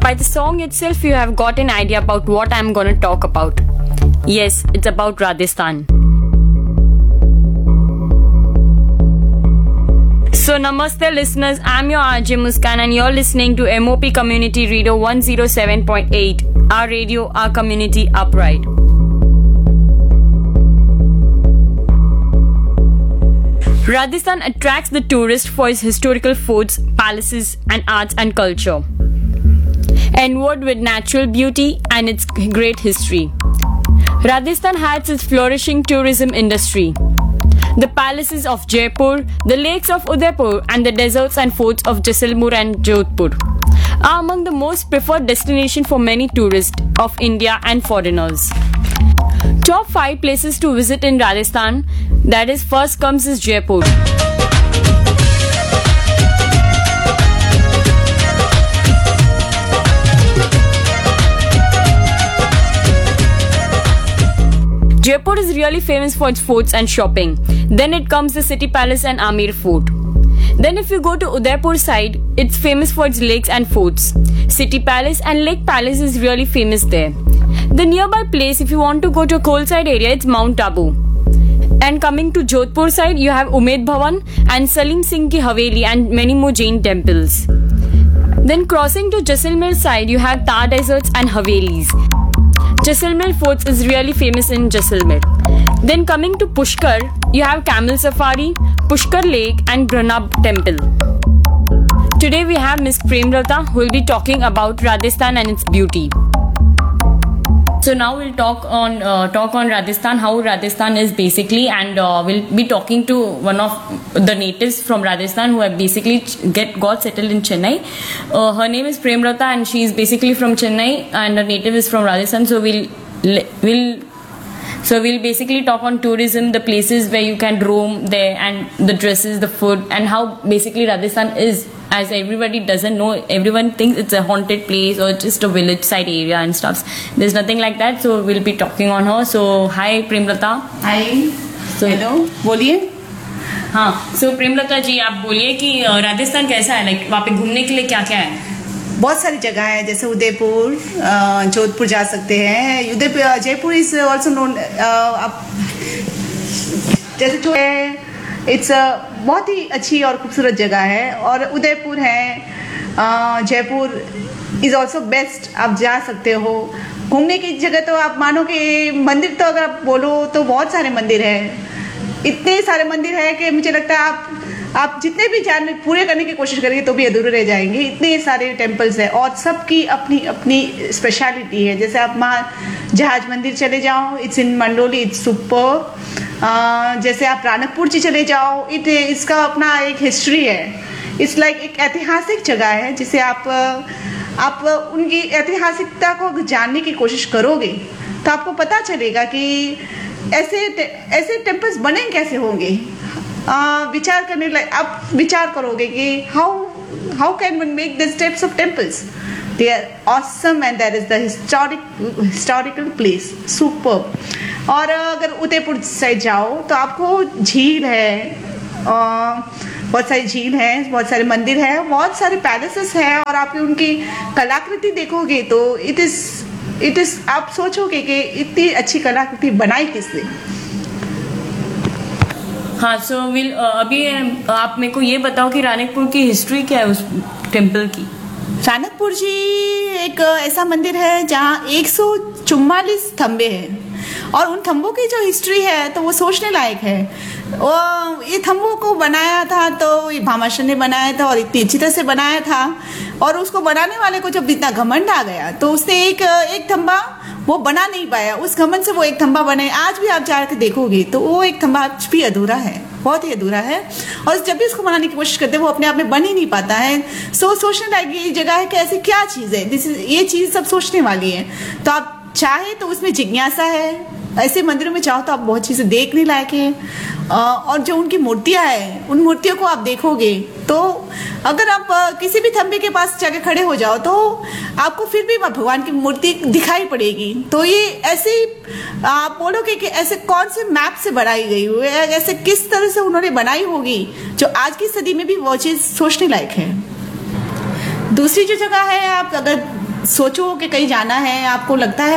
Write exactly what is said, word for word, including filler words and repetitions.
By the song itself, you have got an idea about what I'm gonna talk about. Yes, it's about Rajasthan. So namaste listeners, I'm your R J Muskan and you're listening to M O P Community Radio one oh seven point eight. Our radio, our community, upright. Rajasthan attracts the tourist for its historical forts, palaces and arts and culture. Endowed with natural beauty and its great history. Rajasthan has its flourishing tourism industry. The palaces of Jaipur, the lakes of Udaipur and the deserts and forts of Jaisalmer and Jodhpur are among the most preferred destinations for many tourists of India and foreigners. Top five places to visit in Rajasthan, that is, first comes is Jaipur. Jaipur is really famous for its forts and shopping. Then it comes the City Palace and Amer Fort. Then if you go to Udaipur side, it's famous for its lakes and forts. City Palace and Lake Palace is really famous there. The nearby place, if you want to go to a cold side area, it's Mount Abu. And coming to Jodhpur side, you have Umaid Bhawan and Salim Singh Ki Haveli and many more Jain temples. Then crossing to Jaisalmer side, you have Tar deserts and Havelis. Jaisalmer Forts is really famous in Jaisalmer. Then coming to Pushkar, you have Camel Safari, Pushkar Lake and Granab Temple. Today we have Miss Premlata who will be talking about Rajasthan and its beauty. So now we'll talk on uh, talk on Rajasthan, how Rajasthan is basically, and uh, we'll be talking to one of the natives from Rajasthan who have basically get got settled in Chennai. Uh, her name is Premlata and she is basically from Chennai and her native is from Rajasthan. So we'll we'll so we'll basically talk on tourism, the places where you can roam there, and the dresses, the food, and how basically Rajasthan is. As everybody doesn't know, everyone thinks it's a haunted place or just a village side area and stuff. There's nothing like that. So we'll be talking on her. So hi Premlata. Hi. So hello बोलिए. हाँ. So Premlata जी आप बोलिए कि राजस्थान कैसा है, like वहाँ पे घूमने के लिए क्या क्या है? बहुत सारी जगह है, जैसे उदयपुर, जोधपुर जा सकते हैं. Udaipur, Jaipur is also known, जैसे जो है इट्स बहुत ही अच्छी और खूबसूरत जगह है. और उदयपुर है, जयपुर इज़ ऑल्सो बेस्ट, आप जा सकते हो. घूमने की जगह तो आप मानो कि मंदिर तो अगर आप बोलो तो बहुत सारे मंदिर हैं, इतने सारे मंदिर हैं कि मुझे लगता है आप आप जितने भी जानने पूरे करने की कोशिश करेंगे तो भी अधूरे रह जाएंगे. इतने सारे टेम्पल्स हैं और सबकी अपनी अपनी स्पेशलिटी है. जैसे आप वहाँ जहाज मंदिर चले जाओ, it's in Mandoli, it's super. जैसे आप रानकपुर जी चले जाओ, इट इसका अपना एक हिस्ट्री है. इट्स लाइक like एक ऐतिहासिक जगह है जिसे आप आप उनकी ऐतिहासिकता को जानने की कोशिश करोगे तो आपको पता चलेगा कि ऐसे ऐसे टेम्पल्स बने कैसे होंगे. Uh, विचार करने लायक आप विचार करोगे कि how how can one make this types of temples. They are awesome and that is the historic historical place, super. और अगर उदयपुर साइड जाओ तो आपको झील है, बहुत सारी झील है, बहुत सारे मंदिर है, बहुत सारे पैलेसेस हैं. और आप उनकी कलाकृति देखोगे तो इट इज इट इज आप सोचोगे कि इतनी अच्छी कलाकृति बनाई किसने. हाँ. सो विल अभी आप मेरे को ये बताओ कि रानकपुर की हिस्ट्री क्या है उस टेम्पल की. रानकपुर जी एक ऐसा मंदिर है जहाँ एक सौ चुम्बालीस थंबे हैं और उन थंबों की जो हिस्ट्री है तो वो सोचने लायक है. वो ये थंबों को बनाया था तो ये भामाशाह ने बनाया था और इतनी अच्छी तरह से बनाया था. और उसको बनाने वाले को जब इतना घमंड आ गया तो उसने एक एक थंबा वो बना नहीं पाया. उस घमंड से वो एक थंबा बने. आज भी आप जाकर देखोगे तो वो एक थंबा आज भी अधूरा है, बहुत ही अधूरा है. और जब भी उसको बनाने की कोशिश करते हैं वो अपने आप में बन ही नहीं पाता है. सो सोचने लायक ये जगह है कि ऐसी क्या चीज़ है, दिस इज ये चीज़ सब सोचने वाली है. तो आप चाहे तो उसमें जिज्ञासा है. ऐसे मंदिरों में चाहो तो आप बहुत चीज़ें देखने लायक हैं. और जो उनकी मूर्तियाँ हैं उन मूर्तियों को आप देखोगे तो अगर आप किसी भी थंबे के पास जाके खड़े हो जाओ तो आपको फिर भी भगवान की मूर्ति दिखाई पड़ेगी. तो ये ऐसे आप बोलोगे कि ऐसे कौन से मैप से बनाई गई हुई है, ऐसे किस तरह से उन्होंने बनाई होगी जो आज की सदी में भी वो चीज़ सोचने लायक है. दूसरी जो जगह है, आप अगर सोचो कि कहीं जाना है, आपको लगता है